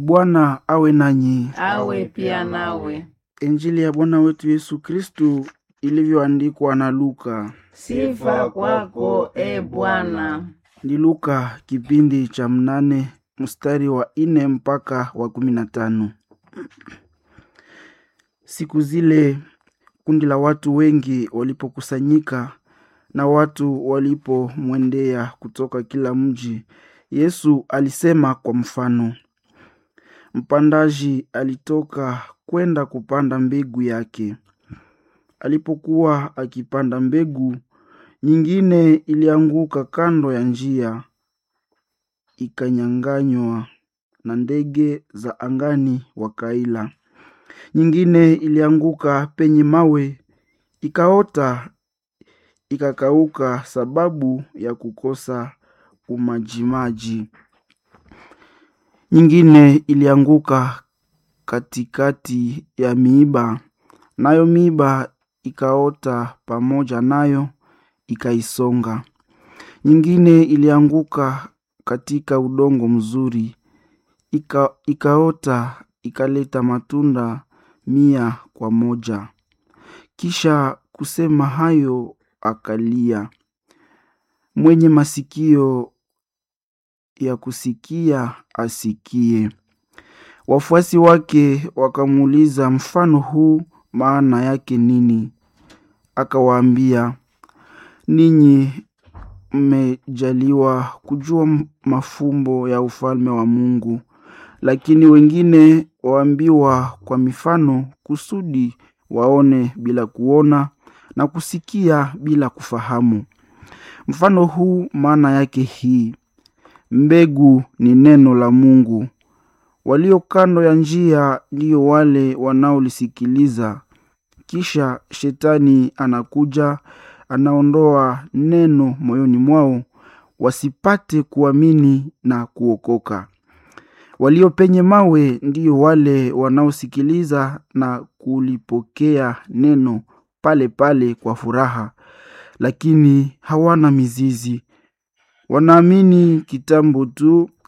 Bwana awe nanyi. Awe pia nawe. Injili ya Bwana wetu Yesu Kristu ilivyoandikwa na Luka. Sifa kwako, e Bwana. Ni Luka kipindi cha 8 mstari wa 4 mpaka wa 15. Siku zile kundi la watu wengi walipokusanyika na watu walipomwendea kutoka kila mji, Yesu alisema kwa mfano: Mpandaji alitoka kwenda kupanda mbegu yake. Alipokuwa akipanda mbegu, nyingine ilianguka kando ya njia, ikanyang'anywa na ndege za angani wakaila. Nyingine ilianguka penye mawe, ikaota, ikakauka sababu ya kukosa umajimaji. Nyingine ilianguka katikati ya miiba, nayo miiba ikaota pamoja nayo, ikaisonga. Nyingine ilianguka katika udongo mzuri, ikaota, ikaleta matunda 100. Kisha kusema hayo akalia. Mwenye masikio ya kusikia asikie. Wafuasi wake wakamuuliza mfano huu maana yake nini? Akawaambia, ninyi mmejaliwa kujua mafumbo ya ufalme wa Mungu, lakini wengine waambiwa kwa mifano, kusudi waone bila kuona na kusikia bila kufahamu. Mfano huu maana yake hii: mbegu ni neno la Mungu. Walio kando ya njia ndio wale wanaolisikiliza. Kisha shetani anakuja, anaondoa neno moyoni mwao, wasipate kuamini na kuokoka. Walio penye mawe ndio wale wanaosikiliza na kulipokea neno pale pale kwa furaha, lakini hawana mizizi. Wanaamini kitambo tu,